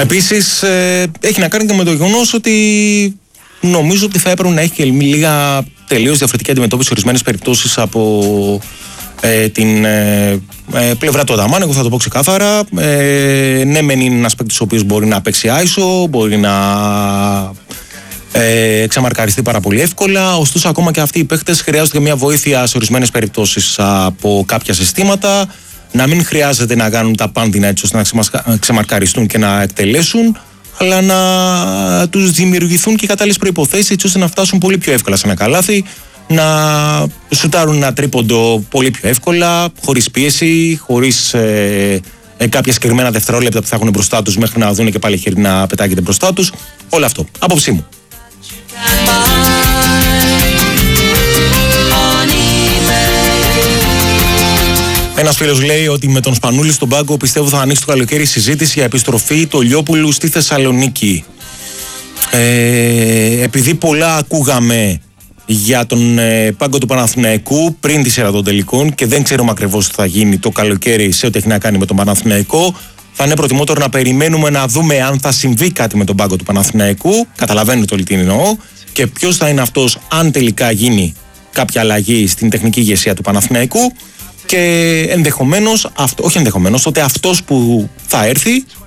Επίσης έχει να κάνει και με το γεγονός ότι νομίζω ότι θα έπρεπε να έχει και λίγα τελείως διαφορετική αντιμετώπιση σε ορισμένες περιπτώσεις από την πλευρά του Αταμάν. Εγώ θα το πω ξεκάθαρα. Ναι, μεν είναι ένας παίκτης ο οποίος μπορεί να παίξει άισο, μπορεί να ξεμαρκαριστεί πάρα πολύ εύκολα. Ωστόσο, ακόμα και αυτοί οι παίκτες χρειάζονται μια βοήθεια σε ορισμένες περιπτώσεις από κάποια συστήματα. Να μην χρειάζεται να κάνουν τα πάνδυνα έτσι ώστε να ξεμαρκαριστούν και να εκτελέσουν, αλλά να τους δημιουργηθούν και κατάλληλες προϋποθέσεις έτσι ώστε να φτάσουν πολύ πιο εύκολα σε ένα καλάθι, να σουτάρουν ένα τρίποντο πολύ πιο εύκολα, χωρίς πίεση, χωρίς κάποια συγκεκριμένα δευτερόλεπτα που θα έχουν μπροστά τους μέχρι να δουν και πάλι χέρι να πετάγεται μπροστά τους. Όλο αυτό. Απόψη μου. Ένας φίλος λέει ότι με τον Σπανούλη στον πάγκο πιστεύω θα ανοίξει το καλοκαίρι συζήτηση για επιστροφή του Λιόπουλου στη Θεσσαλονίκη. Επειδή πολλά ακούγαμε για τον πάγκο του Παναθηναϊκού πριν τη σειρά των τελικών και δεν ξέρουμε ακριβώς τι θα γίνει το καλοκαίρι σε ό,τι έχει να κάνει με τον Παναθηναϊκό, θα είναι προτιμότερο να περιμένουμε να δούμε αν θα συμβεί κάτι με τον πάγκο του Παναθηναϊκού. Καταλαβαίνετε όλοι τι εννοώ. Και ποιος θα είναι αυτός αν τελικά γίνει κάποια αλλαγή στην τεχνική ηγεσία του Παναθηναϊκού. Και ενδεχομένως, όχι ενδεχομένως, τότε αυτός που θα έρθει